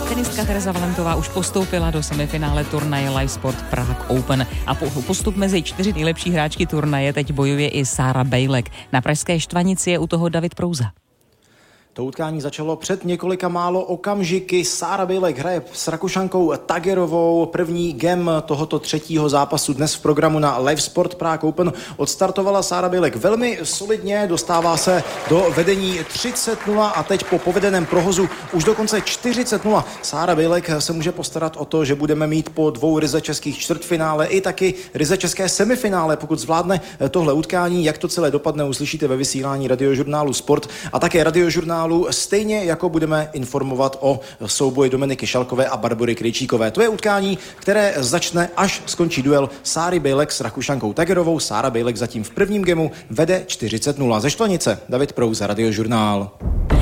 Tenistka Tereza Valentová už postoupila do semifinále turnaje Live Sport Prague Open a postup mezi 4 nejlepší hráčky turnaje teď bojuje i Sára Bejlek. Na pražské Štvanici je u toho David Prouza. To utkání začalo před několika málo okamžiky. Sára Bejlek hraje s Rakušankou Tagerovou. První gem tohoto třetího zápasu dnes v programu na Live Sport Prague Open odstartovala Sára Bejlek velmi solidně, dostává se do vedení 30-0 a teď po povedeném prohozu už dokonce 40-0. Sára Bejlek se může postarat o to, že budeme mít po 2 ryze českých čtvrtfinále i taky ryze české semifinále, pokud zvládne tohle utkání. Jak to celé dopadne, uslyšíte ve vysílání Radiožurnálu Sport a také Radiožurnálu, stejně jako budeme informovat o souboji Dominiky Šalkové a Barbory Krejčíkové. To je utkání, které začne, až skončí duel Sáry Bejlek s Rakušankou Tagerovou. Sára Bejlek zatím v prvním gemu vede 40-0. Ze Štvanice David Prouza, Radiožurnál.